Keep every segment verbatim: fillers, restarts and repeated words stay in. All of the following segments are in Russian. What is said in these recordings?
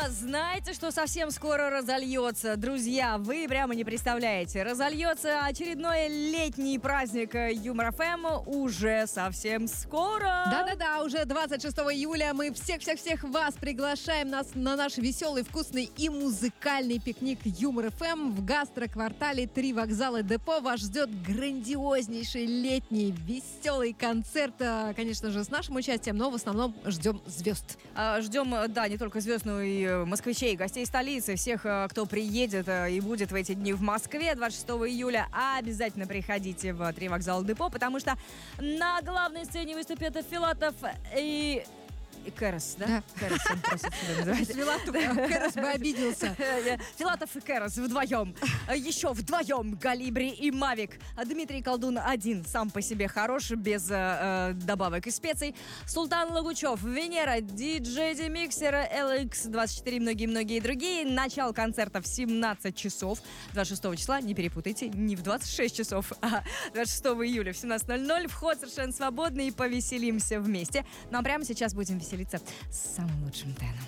А знаете, что совсем скоро разольется? Друзья, вы прямо не представляете. Разольется очередной летний праздник Юмор эф эм уже совсем скоро. Да-да-да, уже двадцать шестого июля мы всех-всех-всех вас приглашаем нас на наш веселый, вкусный и музыкальный пикник Юмор эф эм в гастроквартале «Три вокзала депо». Вас ждет грандиознейший летний веселый концерт, конечно же, с нашим участием, но в основном ждем звезд. А, ждем, да, не только звезд, но и москвичей, гостей столицы, всех, кто приедет и будет в эти дни в Москве двадцать шестого июля. Обязательно приходите в «Три вокзала депо», потому что на главной сцене выступят Филатов и... И Кэрос, да? Да. Кэрос, он просит себя называть. Филатов, Кэрос бы обиделся. Филатов и Кэрос вдвоем. Еще вдвоем Галибри и Мавик. Дмитрий Колдун один, сам по себе хорош, без э, добавок и специй. Султан Лагучев, Венера, диджей Демиксер, эл икс двадцать четыре, многие-многие другие. Начало концерта в семнадцать часов. двадцать шестого числа, не перепутайте, не в двадцать шесть часов, а двадцать шестого июля в семнадцать ноль ноль. Вход совершенно свободный, и повеселимся вместе. Ну а прямо сейчас будем веселиться с самым лучшим Дэном.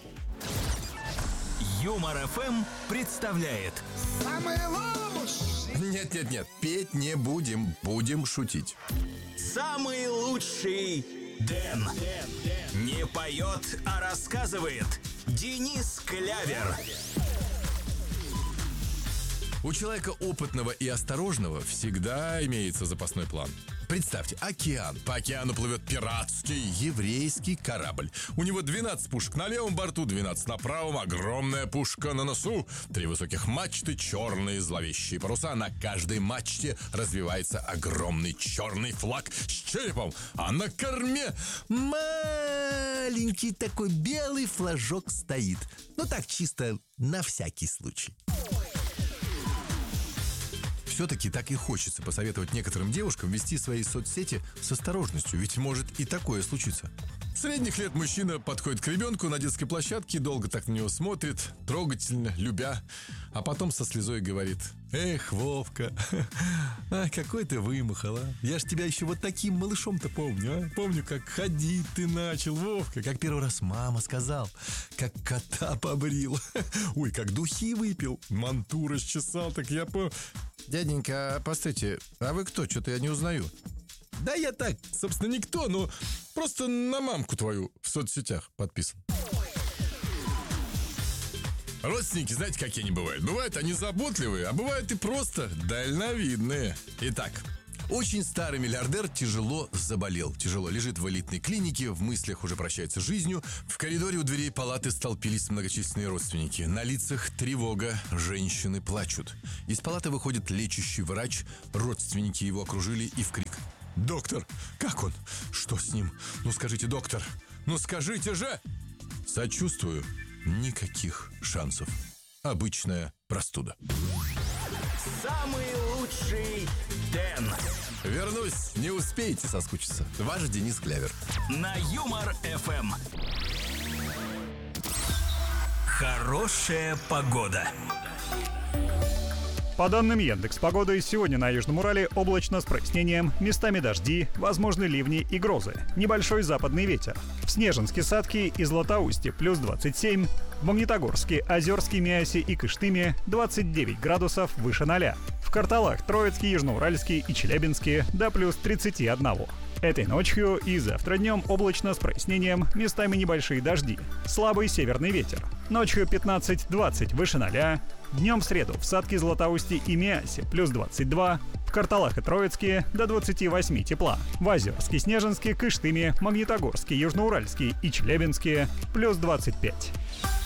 Юмор эф эм представляет Самый лучший. Нет-нет-нет, петь не будем, будем шутить. самый лучший Дэн. Не поет, а рассказывает Денис Клявер. У человека опытного и осторожного всегда имеется запасной план. Представьте, океан. По океану плывет пиратский еврейский корабль. У него двенадцать пушек на левом борту, двенадцать на правом, огромная пушка на носу, три высоких мачты, черные зловещие паруса. На каждой мачте развивается огромный черный флаг с черепом, а на корме маленький такой белый флажок стоит. Ну так, чисто на всякий случай. Все-таки так и хочется посоветовать некоторым девушкам вести свои соцсети с осторожностью, ведь может и такое случиться. Средних лет мужчина подходит к ребенку на детской площадке, долго так на него смотрит, трогательно, любя, а потом со слезой говорит: «Эх, Вовка, а, какой ты вымахал, а? Я ж тебя еще вот таким малышом-то помню, а? Помню, как ходить ты начал, Вовка, как первый раз мама сказал, как кота побрил, ой, как духи выпил, манту расчесал, так я по...» «Дяденька, постойте, а вы кто? Что-то я не узнаю». «Да я так, собственно, никто, но просто на мамку твою в соцсетях подписан». Родственники, знаете, какие они бывают? Бывают они заботливые, а бывают и просто дальновидные. Итак, очень старый миллиардер тяжело заболел. Тяжело лежит в элитной клинике, в мыслях уже прощается с жизнью. В коридоре у дверей палаты столпились многочисленные родственники. На лицах тревога, женщины плачут. Из палаты выходит лечащий врач, родственники его окружили и в крик: «Доктор, как он? Что с ним? Ну скажите, доктор, ну скажите же!» «Сочувствую. Никаких шансов. Обычная простуда». Самый лучший Дэн. Вернусь, не успеете соскучиться. Ваш Денис Клявер. На Юмор эф эм. Хорошая погода. По данным Яндекс.Погоды, сегодня на Южном Урале облачно с прояснением, местами дожди, возможны ливни и грозы, небольшой западный ветер. В Снежинске, Садке и Златоусте плюс двадцать семь, в Магнитогорске, Озерске, Миасе и Кыштыме двадцать девять градусов выше ноля. В Карталах, Троицке, Южноуральске и Челябинске до плюс тридцать один. Этой ночью и завтра днем облачно с прояснением, местами небольшие дожди, слабый северный ветер. Ночью пятнадцать-двадцать выше ноля. Днем в среду в Садке, Златоусте и Миасе плюс двадцать два, в Карталах и Троицке до двадцати восьми тепла. В Озерске, Снежинске, Кыштыме, Магнитогорске, Южноуральске и Челябинске плюс двадцать пять.